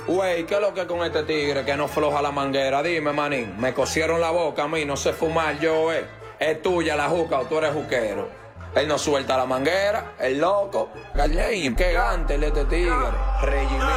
Güey, ¿qué es lo que con este tigre que no floja la manguera? Dime, manín, me cosieron la boca a mí, no sé fumar yo, Es tuya la juca o tú eres juquero. Él no suelta la manguera, el loco. Gallín, qué gante este tigre. Regimiento.